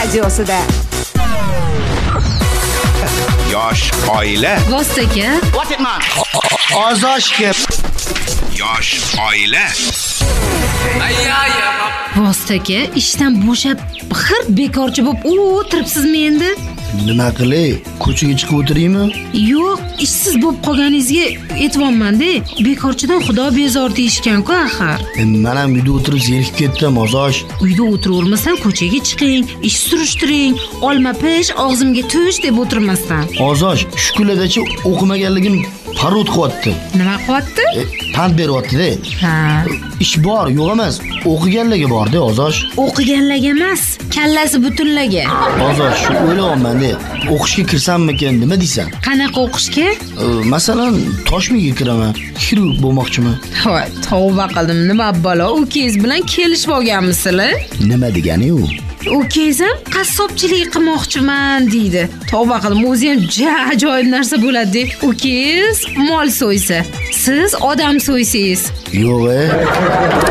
radiosida. Yosh oila. Vostaka. What it man? Ozoshga. Yosh oila. Vostaka, ishdan bo'shab, hirt bekorchi bo'lib o'tiribsizmi endi? Nima qilay? Ko'chaga chiqib o'tiraymi? Yo'q, ishsiz bo'lib qolganingizga aytibman-da. Bekorchidan xudo bezor deyishgan-ku axir. Men ham uyda o'tirib zerikib ketdim, Ozosh. Uyda o'tiravermasdan ko'chaga chiqing, ish surishtiring, olma pish, og'zimga tush deb o'tirmasdan. Ozosh, shu kunlargacha o'qimaganligim parod qilyapti. Nima qilyapti? Pand beryapti-da. Ha. Ish bor, yo'q emas. O'qiganligi bor-da, Ozosh. O'qiganlarga emas, kallasi butunlarga. Ozosh, shu o'ylayapman-da. O'qishga kirsammikan, nima deysan? Qanaqa o'qishga? Masalan, Toshmiga kiraman. Xirurg bo'lmoqchiman. Voy, tavba qildim, nima balo, ukangiz bilan kelishib olganmisizlar? Nima degani u? Ukangiz ham qassobchilik qilmoqchiman deydi. Tavba qildim, o'zi ham ajoyib narsa bo'ladi. Ukangiz mol so'ysa, siz odam so'ysangiz. Yo'q.